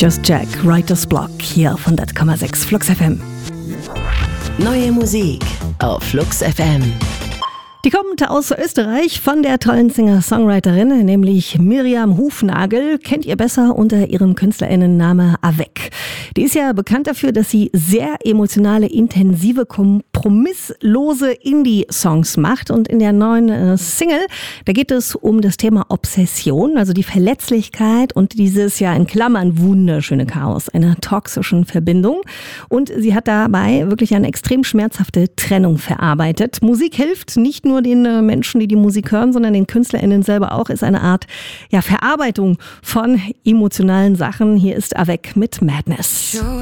Just Jack, Writer's Block hier auf 100,6 Flux FM. Neue Musik auf Flux FM. Die kommt aus Österreich von der tollen Singer-Songwriterin, nämlich Miriam Hufnagel. Kennt ihr besser unter ihrem KünstlerInnenname Avec. Die ist ja bekannt dafür, dass sie sehr emotionale, intensive, kompromisslose Indie-Songs macht. Und in der neuen Single, da geht es um das Thema Obsession, also die Verletzlichkeit und dieses ja in Klammern wunderschöne Chaos einer toxischen Verbindung. Und sie hat dabei wirklich eine extrem schmerzhafte Trennung verarbeitet. Musik hilft nicht nur den Menschen, die die Musik hören, sondern den KünstlerInnen selber auch, ist eine Art Verarbeitung von emotionalen Sachen. Hier ist Avec mit Madness.